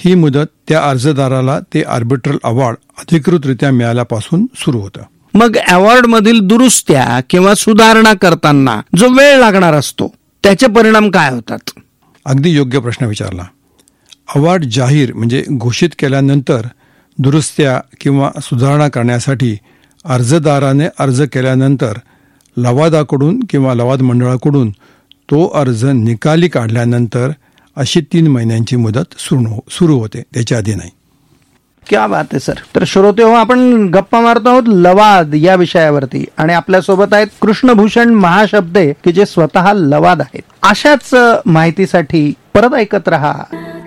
ही मुदत त्या अर्जदाराला ते आर्बिट्रल अवॉर्ड अधिकृतरित्या मिळाल्यापासून सुरू होतं. मग अवॉर्ड मधील दुरुस्त्या किंवा सुधारणा करताना जो वेळ लागणार असतो त्याचे परिणाम काय होतात? अगदी योग्य प्रश्न विचारला. अवॉर्ड जाहीर म्हणजे घोषित केल्यानंतर दुरुस्त्या किंवा सुधारणा करण्यासाठी अर्जदाराने अर्ज केल्यानंतर लवादाकडून किंवा लवाद मंडळाकडून तो अर्ज निकाली काढल्यानंतर अशी 3 महिन्यांची मुदत सुरू होते, त्याच्या आधी नाही. क्या बात आहे सर. तर श्रोते हो, आपण गप्पा मारतो आहोत लवाद या विषयावरती आणि आपल्यासोबत आहेत कृष्णभूषण महाशब्दे की जे स्वतः लवाद आहेत. अशाच माहितीसाठी परत ऐकत रहा